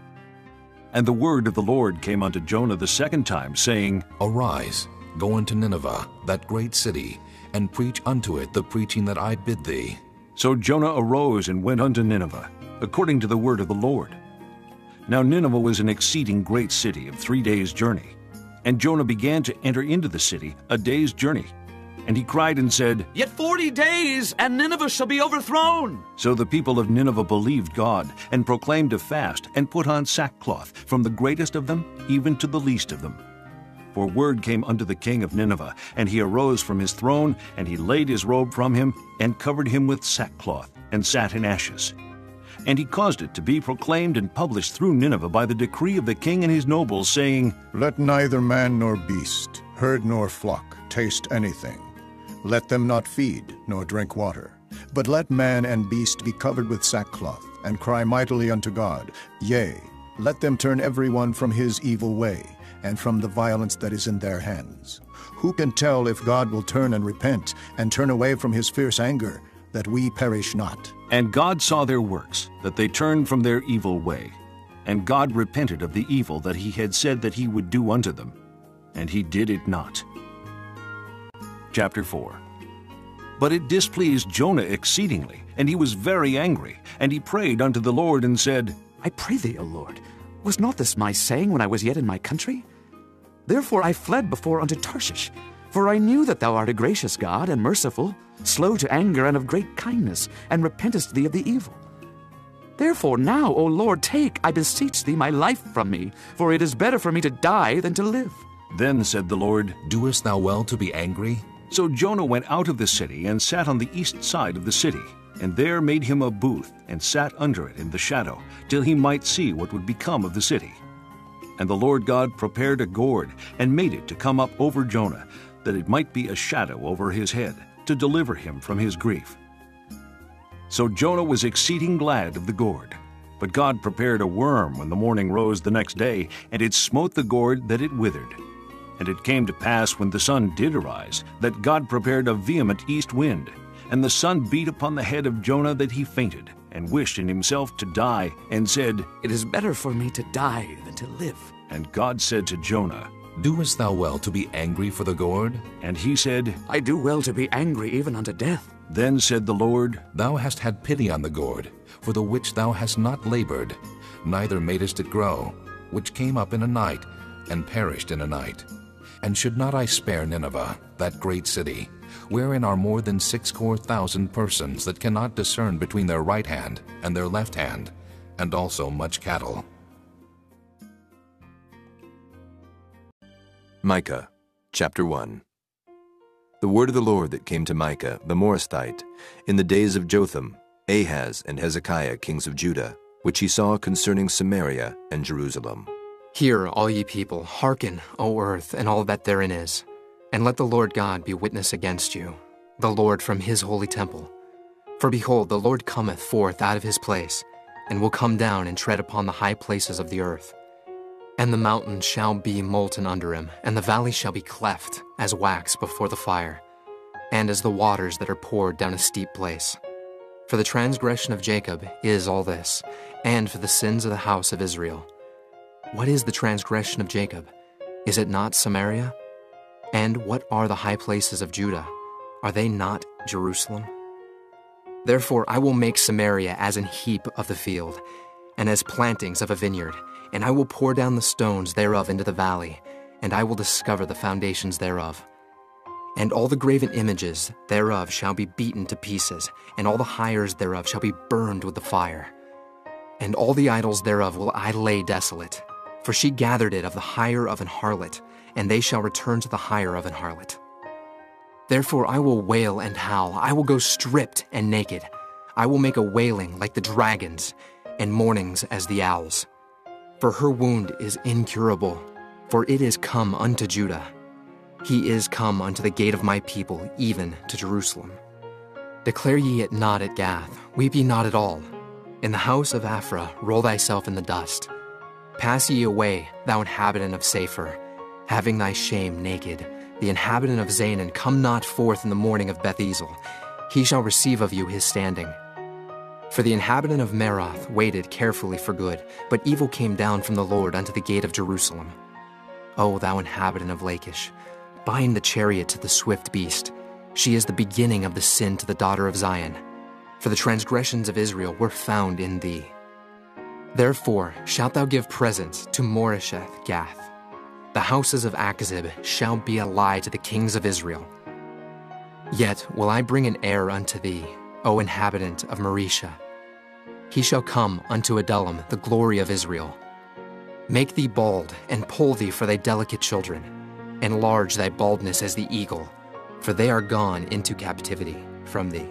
And the word of the Lord came unto Jonah the second time, saying, Arise, go unto Nineveh, that great city, and preach unto it the preaching that I bid thee. So Jonah arose and went unto Nineveh, according to the word of the Lord. Now Nineveh was an exceeding great city of three days' journey. And Jonah began to enter into the city a day's journey. And he cried and said, Yet forty days, and Nineveh shall be overthrown. So the people of Nineveh believed God, and proclaimed a fast, and put on sackcloth, from the greatest of them even to the least of them. For word came unto the king of Nineveh, and he arose from his throne, and he laid his robe from him, and covered him with sackcloth, and sat in ashes. And he caused it to be proclaimed and published through Nineveh by the decree of the king and his nobles, saying, Let neither man nor beast, herd nor flock, taste anything. Let them not feed, nor drink water. But let man and beast be covered with sackcloth, and cry mightily unto God. Yea, let them turn every one from his evil way, and from the violence that is in their hands. Who can tell if God will turn and repent, and turn away from his fierce anger, that we perish not? And God saw their works, that they turned from their evil way. And God repented of the evil that he had said that he would do unto them. And he did it not. Chapter four. But it displeased Jonah exceedingly, and he was very angry. And he prayed unto the Lord, and said, I pray thee, O Lord, was not this my saying when I was yet in my country? Therefore I fled before unto Tarshish, For I knew that thou art a gracious God and merciful, slow to anger and of great kindness, and repentest thee of the evil. Therefore now, O Lord, take, I beseech thee, my life from me, for it is better for me to die than to live. Then said the Lord, Doest thou well to be angry? So Jonah went out of the city and sat on the east side of the city, and there made him a booth, and sat under it in the shadow, till he might see what would become of the city. And the Lord God prepared a gourd, and made it to come up over Jonah, that it might be a shadow over his head, to deliver him from his grief. So Jonah was exceeding glad of the gourd. But God prepared a worm when the morning rose the next day, and it smote the gourd that it withered. And it came to pass, when the sun did arise, that God prepared a vehement east wind, and the sun beat upon the head of Jonah that he fainted, and wished in himself to die, and said, It is better for me to die than to live. And God said to Jonah, Doest thou well to be angry for the gourd? And he said, I do well to be angry even unto death. Then said the Lord, Thou hast had pity on the gourd, for the which thou hast not labored, neither madest it grow, which came up in a night, and perished in a night. And should not I spare Nineveh, that great city, wherein are more than sixscore thousand persons that cannot discern between their right hand and their left hand, and also much cattle? Micah, chapter one. The word of the Lord that came to Micah, the Morasthite, in the days of Jotham, Ahaz, and Hezekiah, kings of Judah, which he saw concerning Samaria and Jerusalem. Hear, all ye people, hearken, O earth, and all that therein is, and let the Lord God be witness against you, the Lord from his holy temple. For behold, the Lord cometh forth out of his place, and will come down and tread upon the high places of the earth. And the mountains shall be molten under him, and the valley shall be cleft as wax before the fire, and as the waters that are poured down a steep place. For the transgression of Jacob is all this, and for the sins of the house of Israel. What is the transgression of Jacob? Is it not Samaria? And what are the high places of Judah? Are they not Jerusalem? Therefore I will make Samaria as an heap of the field, and as plantings of a vineyard, and I will pour down the stones thereof into the valley, and I will discover the foundations thereof. And all the graven images thereof shall be beaten to pieces, and all the hires thereof shall be burned with the fire. And all the idols thereof will I lay desolate, for she gathered it of the hire of an harlot, and they shall return to the hire of an harlot. Therefore I will wail and howl, I will go stripped and naked. I will make a wailing like the dragons, and mournings as the owls. For her wound is incurable, for it is come unto Judah. He is come unto the gate of my people, even to Jerusalem. Declare ye it not at Gath, weep ye not at all. In the house of Aphrah roll thyself in the dust. Pass ye away, thou inhabitant of Sapher, having thy shame naked. The inhabitant of Zanan, come not forth in the morning of Beth-ezel. He shall receive of you his standing. For the inhabitant of Meroth waited carefully for good, but evil came down from the Lord unto the gate of Jerusalem. O thou inhabitant of Lachish, bind the chariot to the swift beast. She is the beginning of the sin to the daughter of Zion. For the transgressions of Israel were found in thee. Therefore shalt thou give presents to Moresheth Gath. The houses of Achzib shall be a lie to the kings of Israel. Yet will I bring an heir unto thee, O inhabitant of Maresha. He shall come unto Adullam, the glory of Israel. Make thee bald, and pull thee for thy delicate children. Enlarge thy baldness as the eagle, for they are gone into captivity from thee.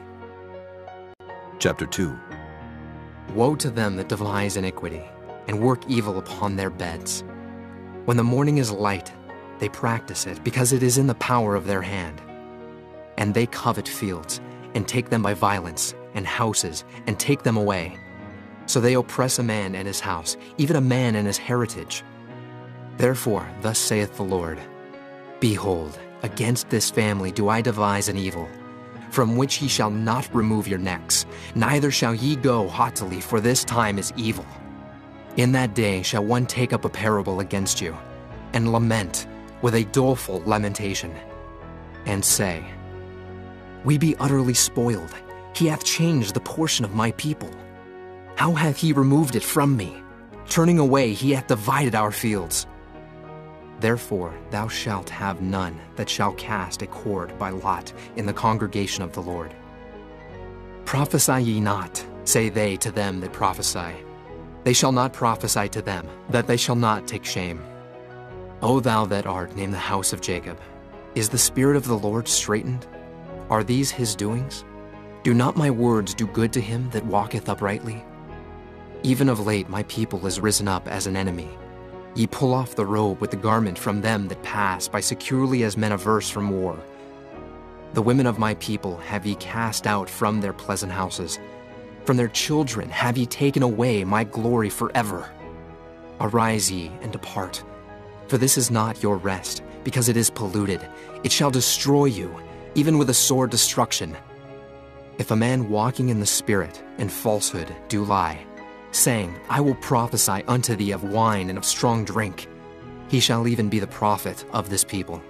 Chapter two. Woe to them that devise iniquity, and work evil upon their beds. When the morning is light, they practice it, because it is in the power of their hand. And they covet fields, and take them by violence, and houses, and take them away. So they oppress a man and his house, even a man and his heritage. Therefore, thus saith the Lord, Behold, against this family do I devise an evil, from which ye shall not remove your necks, neither shall ye go haughtily, for this time is evil. In that day shall one take up a parable against you, and lament with a doleful lamentation, and say, We be utterly spoiled. He hath changed the portion of my people. How hath he removed it from me? Turning away, he hath divided our fields. Therefore thou shalt have none that shall cast a cord by lot in the congregation of the Lord. Prophesy ye not, say they to them that prophesy. They shall not prophesy to them, that they shall not take shame. O thou that art named the house of Jacob, is the Spirit of the Lord straitened? Are these his doings? Do not my words do good to him that walketh uprightly? Even of late my people is risen up as an enemy. Ye pull off the robe with the garment from them that pass by securely as men averse from war. The women of my people have ye cast out from their pleasant houses. From their children have ye taken away my glory forever. Arise ye and depart, for this is not your rest, because it is polluted. It shall destroy you, even with a sore destruction. If a man walking in the Spirit and falsehood do lie, saying, I will prophesy unto thee of wine and of strong drink, he shall even be the prophet of this people.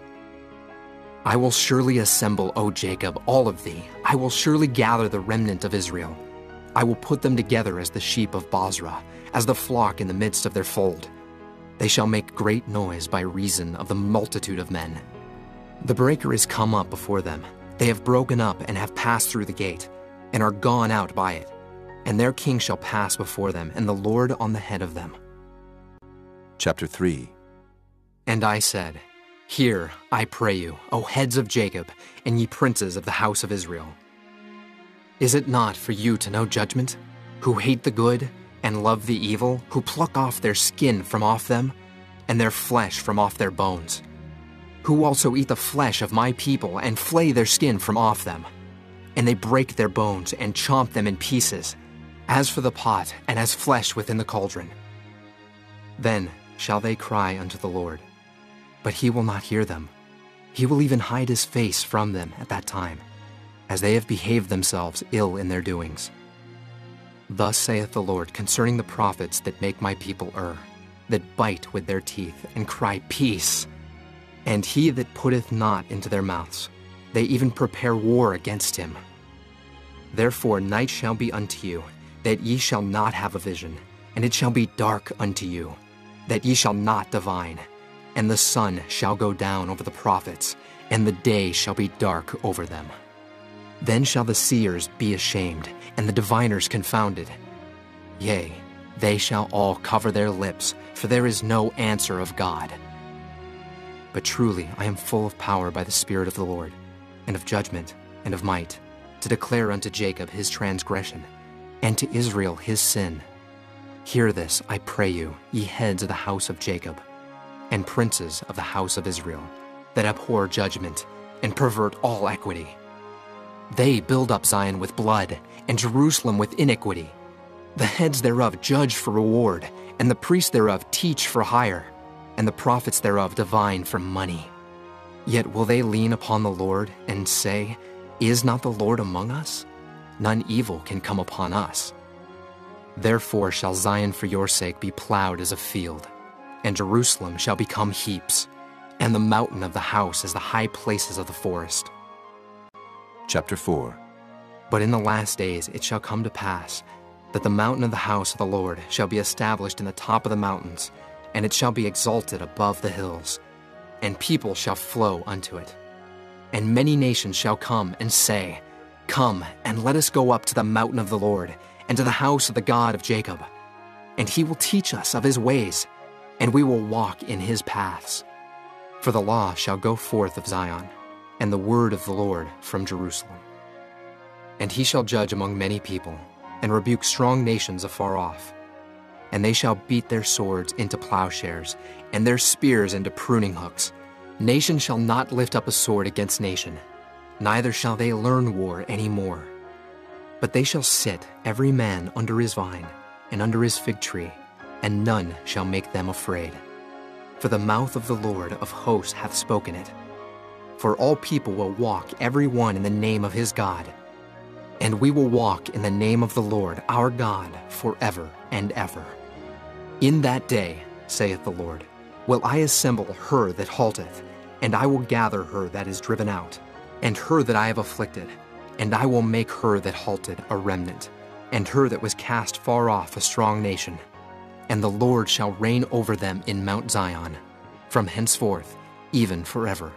I will surely assemble, O Jacob, all of thee. I will surely gather the remnant of Israel. I will put them together as the sheep of Bozrah, as the flock in the midst of their fold. They shall make great noise by reason of the multitude of men. The breaker is come up before them. They have broken up and have passed through the gate, and are gone out by it. And their king shall pass before them, and the Lord on the head of them. Chapter three. And I said, Hear, I pray you, O heads of Jacob, and ye princes of the house of Israel. Is it not for you to know judgment, who hate the good and love the evil, who pluck off their skin from off them, and their flesh from off their bones, who also eat the flesh of my people, and flay their skin from off them, and they break their bones, and chomp them in pieces, as for the pot, and as flesh within the cauldron? Then shall they cry unto the Lord, but he will not hear them. He will even hide his face from them at that time, as they have behaved themselves ill in their doings. Thus saith the Lord concerning the prophets that make my people err, that bite with their teeth, and cry, Peace! And he that putteth not into their mouths, they even prepare war against him. Therefore night shall be unto you, that ye shall not have a vision, and it shall be dark unto you, that ye shall not divine. And the sun shall go down over the prophets, and the day shall be dark over them. Then shall the seers be ashamed, and the diviners confounded. Yea, they shall all cover their lips, for there is no answer of God. But truly I am full of power by the Spirit of the Lord, and of judgment, and of might, to declare unto Jacob his transgression, and to Israel his sin. Hear this, I pray you, ye heads of the house of Jacob, and princes of the house of Israel, that abhor judgment, and pervert all equity. They build up Zion with blood, and Jerusalem with iniquity. The heads thereof judge for reward, and the priests thereof teach for hire, and the prophets thereof divine for money. Yet will they lean upon the Lord, and say, Is not the Lord among us? None evil can come upon us. Therefore shall Zion for your sake be plowed as a field, and Jerusalem shall become heaps, and the mountain of the house as the high places of the forest. Chapter four. But in the last days it shall come to pass that the mountain of the house of the Lord shall be established in the top of the mountains, and it shall be exalted above the hills, and people shall flow unto it. And many nations shall come and say, Come, and let us go up to the mountain of the Lord, and to the house of the God of Jacob. And he will teach us of his ways, and we will walk in his paths. For the law shall go forth of Zion, and the word of the Lord from Jerusalem. And he shall judge among many people, and rebuke strong nations afar off. And they shall beat their swords into plowshares, and their spears into pruning hooks. Nation shall not lift up a sword against nation, neither shall they learn war any more. But they shall sit every man under his vine, and under his fig tree, and none shall make them afraid. For the mouth of the Lord of hosts hath spoken it. For all people will walk every one in the name of his God. And we will walk in the name of the Lord our God forever and ever. In that day, saith the Lord, will I assemble her that halteth, and I will gather her that is driven out, and her that I have afflicted, and I will make her that halted a remnant, and her that was cast far off a strong nation. And the Lord shall reign over them in Mount Zion, from henceforth, even forever.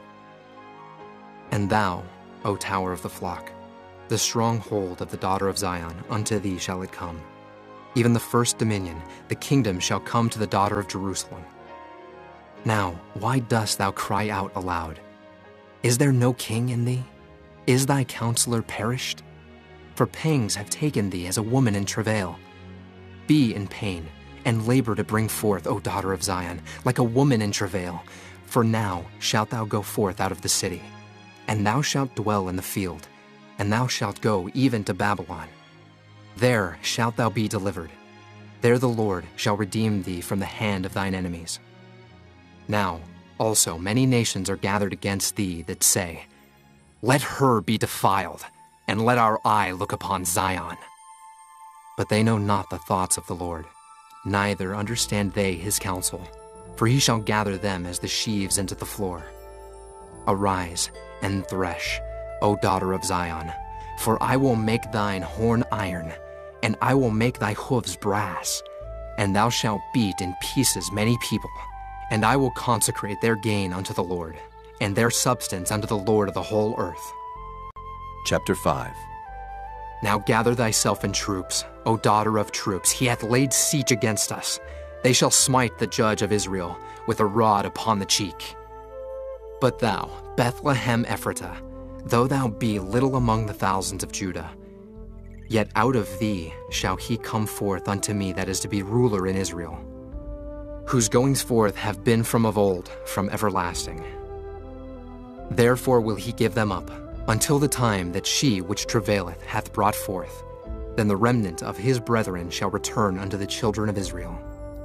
And thou, O tower of the flock, the stronghold of the daughter of Zion, unto thee shall it come. Even the first dominion, the kingdom shall come to the daughter of Jerusalem. Now, why dost thou cry out aloud? Is there no king in thee? Is thy counselor perished? For pangs have taken thee as a woman in travail. Be in pain, and labor to bring forth, O daughter of Zion, like a woman in travail. For now shalt thou go forth out of the city, and thou shalt dwell in the field, and thou shalt go even to Babylon. There shalt thou be delivered. There the Lord shall redeem thee from the hand of thine enemies. Now also many nations are gathered against thee that say, Let her be defiled, and let our eye look upon Zion. But they know not the thoughts of the Lord, neither understand they his counsel, for he shall gather them as the sheaves into the floor. Arise and thresh, O daughter of Zion, for I will make thine horn iron, and I will make thy hoofs brass, and thou shalt beat in pieces many people, and I will consecrate their gain unto the Lord, and their substance unto the Lord of the whole earth. Chapter five. Now gather thyself in troops, O daughter of troops. He hath laid siege against us. They shall smite the judge of Israel with a rod upon the cheek. But thou, Bethlehem Ephratah, though thou be little among the thousands of Judah, yet out of thee shall he come forth unto me that is to be ruler in Israel, whose goings forth have been from of old, from everlasting. Therefore will he give them up, until the time that she which travaileth hath brought forth. Then the remnant of his brethren shall return unto the children of Israel.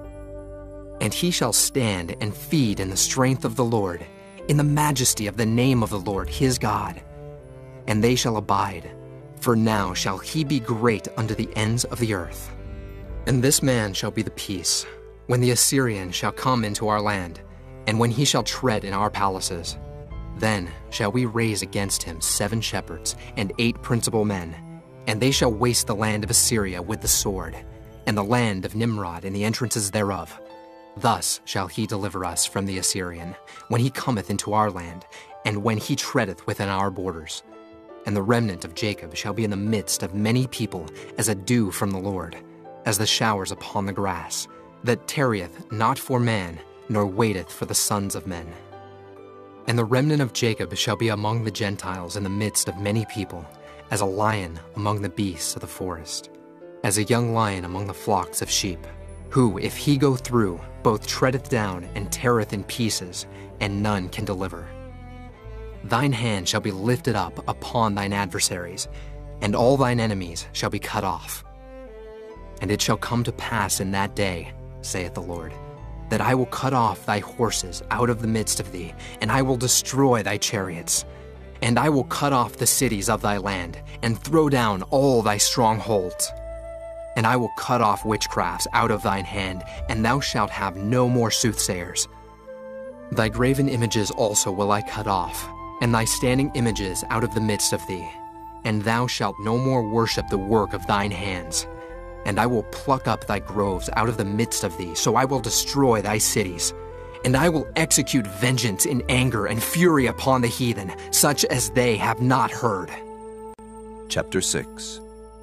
And he shall stand and feed in the strength of the Lord, in the majesty of the name of the Lord his God. And they shall abide, for now shall he be great unto the ends of the earth. And this man shall be the peace, when the Assyrian shall come into our land, and when he shall tread in our palaces. Then shall we raise against him seven shepherds and eight principal men, and they shall waste the land of Assyria with the sword, and the land of Nimrod and the entrances thereof. Thus shall he deliver us from the Assyrian, when he cometh into our land, and when he treadeth within our borders. And the remnant of Jacob shall be in the midst of many people, as a dew from the Lord, as the showers upon the grass, that tarrieth not for man, nor waiteth for the sons of men. And the remnant of Jacob shall be among the Gentiles in the midst of many people, as a lion among the beasts of the forest, as a young lion among the flocks of sheep, who, if he go through, both treadeth down and teareth in pieces, and none can deliver. Thine hand shall be lifted up upon thine adversaries, and all thine enemies shall be cut off. And it shall come to pass in that day, saith the Lord, that I will cut off thy horses out of the midst of thee, and I will destroy thy chariots. And I will cut off the cities of thy land, and throw down all thy strongholds. And I will cut off witchcrafts out of thine hand, and thou shalt have no more soothsayers. Thy graven images also will I cut off, and thy standing images out of the midst of thee. And thou shalt no more worship the work of thine hands. And I will pluck up thy groves out of the midst of thee, so I will destroy thy cities. And I will execute vengeance in anger and fury upon the heathen, such as they have not heard. Chapter six.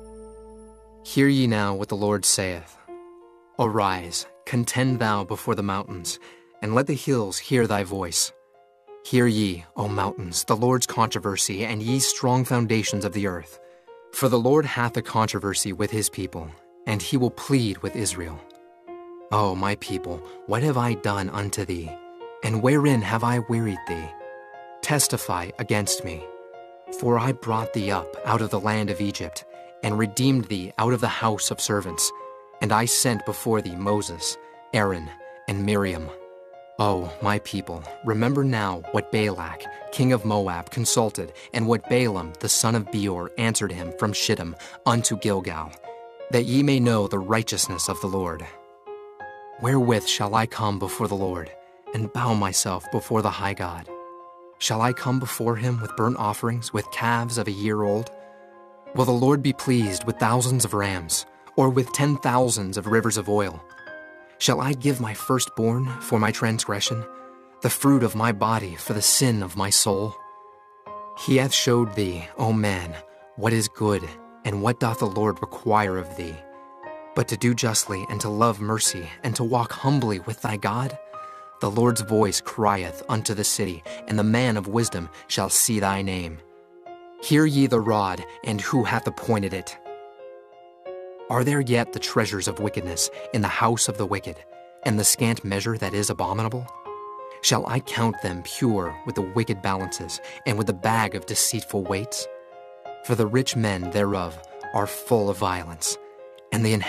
Hear ye now what the Lord saith. Arise, contend thou before the mountains, and let the hills hear thy voice. Hear ye, O mountains, the Lord's controversy, and ye strong foundations of the earth. For the Lord hath a controversy with his people, and he will plead with Israel. O my people, what have I done unto thee? And wherein have I wearied thee? Testify against me. For I brought thee up out of the land of Egypt, and redeemed thee out of the house of servants. And I sent before thee Moses, Aaron, and Miriam. O my people, remember now what Balak, king of Moab, consulted, and what Balaam, the son of Beor, answered him from Shittim unto Gilgal, that ye may know the righteousness of the Lord. Wherewith shall I come before the Lord, and bow myself before the high God? Shall I come before him with burnt offerings, with calves of a year old? Will the Lord be pleased with thousands of rams, or with ten thousands of rivers of oil? Shall I give my firstborn for my transgression, the fruit of my body for the sin of my soul? He hath showed thee, O man, what is good, and what doth the Lord require of thee, but to do justly, and to love mercy, and to walk humbly with thy God? The Lord's voice crieth unto the city, and the man of wisdom shall see thy name. Hear ye the rod, and who hath appointed it? Are there yet the treasures of wickedness in the house of the wicked, and the scant measure that is abominable? Shall I count them pure with the wicked balances, and with the bag of deceitful weights? For the rich men thereof are full of violence, and the